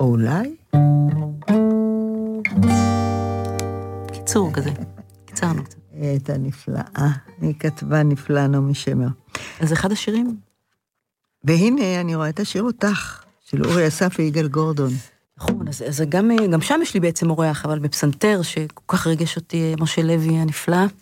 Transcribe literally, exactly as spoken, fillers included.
או אולי? קיצור כזה, קיצרנו קצת. הייתה נפלאה, היא כתבה נפלאה נעמי שמר. אז אחד השירים. והנה אני רואה את השיר אותך, של אורי אסף ויגאל גורדון. נכון, אז גם שם יש לי בעצם אורח, אבל בפסנתר, שכל כך רגש אותי משה לוי הנפלא.